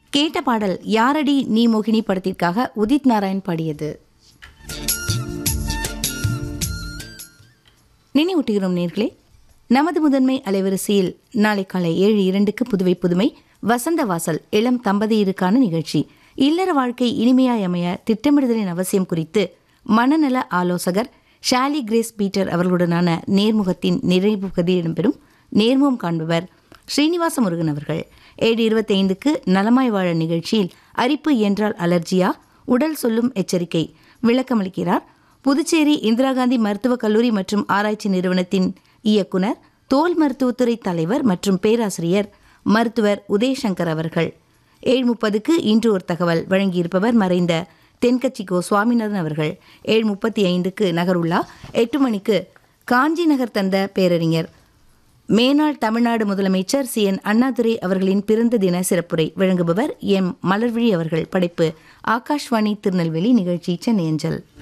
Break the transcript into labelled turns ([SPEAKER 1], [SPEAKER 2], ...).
[SPEAKER 1] கேட்ட பாடல் யாரடி நீ மோகினி படத்திற்காக உதித் நாராயண் பாடியது. நினைவூட்டுகிறோம் நேர்களே, நமது முதன்மை அலைவரிசையில் நாளை காலை 7:02 புதுவை புதுமை வசந்த வாசல் இளம் தம்பதியருக்கான நிகழ்ச்சி. இல்லற வாழ்க்கை இனிமையாய் அமைய திட்டமிடுதலின் அவசியம் குறித்து மனநல ஆலோசகர் ஷாலி கிரேஸ் பீட்டர் அவர்களுடனான நேர்முகத்தின் நிறைவு பகுதி இடம்பெறும். நேர்முகம் காண்பவர் ஸ்ரீனிவாச முருகன் அவர்கள். 7:25 நலமாய் வாழ நிகழ்ச்சியில் அரிப்பு என்றால் அலர்ஜியா, உடல் சொல்லும் எச்சரிக்கை விளக்கமளிக்கிறார் புதுச்சேரி இந்திரா காந்தி மருத்துவக் கல்லூரி மற்றும் ஆராய்ச்சி நிறுவனத்தின் இயக்குனர், தோல் மருத்துவத்துறை தலைவர் மற்றும் பேராசிரியர் மருத்துவர் உதயசங்கர் அவர்கள். 7:30 இன்று ஒரு தகவல் வழங்கியிருப்பவர் மறைந்த தென்கட்சி கோ சுவாமிநாதன் அவர்கள். 7:35 நகருலா. 8 மணிக்கு காஞ்சி நகர் தந்த பேரறிஞர் மேனாள் தமிழ்நாடு முதலமைச்சர் CN அண்ணாதுரை அவர்களின் பிறந்த தின சிறப்புரை வழங்குபவர் M மலர்விழி அவர்கள். படைப்பு ஆகாஷ்வாணி திருநெல்வேலி. நிகழ்ச்சி சென்னை அஞ்சல்.